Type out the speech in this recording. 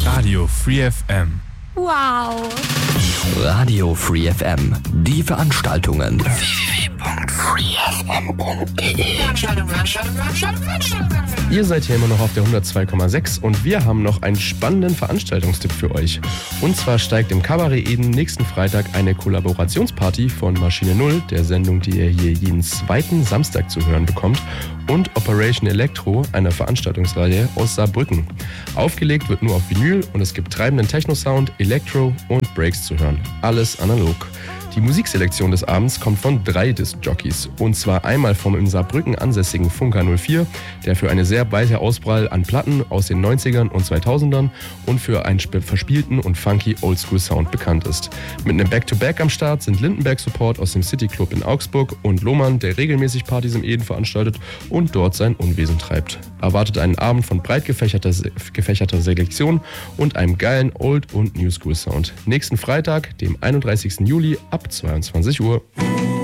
Radio Free FM. Wow. Radio Free FM. Die Veranstaltungen. www.freefm.de. Ihr seid hier immer noch auf der 102,6 und wir haben noch einen spannenden Veranstaltungstipp für euch. Und zwar steigt im Cabaret Eden nächsten Freitag eine Kollaborationsparty von Maschine Null, der Sendung, die ihr hier jeden zweiten Samstag zu hören bekommt, und Operation Electro, einer Veranstaltungsreihe aus Saarbrücken. Aufgelegt wird nur auf Vinyl und es gibt treibenden Techno-Sound, Electro und Breaks zu hören. Alles analog. Die Musikselektion des Abends kommt von 3 Disc-Jockeys. Und zwar einmal vom in Saarbrücken ansässigen Funker 04, der für eine sehr breite Auswahl an Platten aus den 90ern und 2000ern und für einen verspielten und funky Oldschool-Sound bekannt ist. Mit einem Back-to-Back am Start sind Lindenberg Support aus dem City Club in Augsburg und Lohmann, der regelmäßig Partys im Eden veranstaltet und dort sein Unwesen treibt. Erwartet einen Abend von breit gefächerter Selektion und einem geilen Old- und New-School-Sound. Nächsten Freitag, dem 31. Juli ab 22 Uhr.